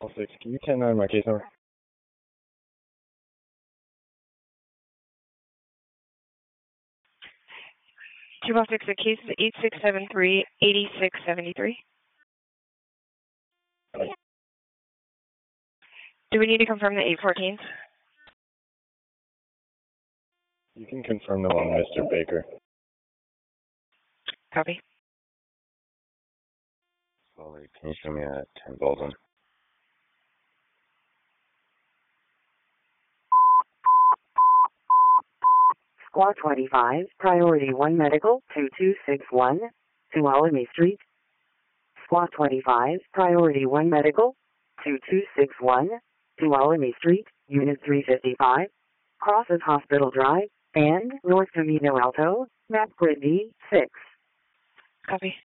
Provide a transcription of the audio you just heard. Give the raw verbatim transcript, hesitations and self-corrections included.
All six, can you ten nine my case number? two one six, the case is eight six seven three, eight six seven three. Do we need to confirm the eight fourteen? You can confirm the one, Mister Baker. Copy. Slowly, can you show me a ten Baldwin? Squad twenty-five, Priority one Medical, two two six one, Tuolumne Street. Squad twenty-five, Priority one Medical, two two six one, Tuolumne Street, Unit three fifty-five, crosses Hospital Drive, and North Camino Alto, map grid D six. Copy.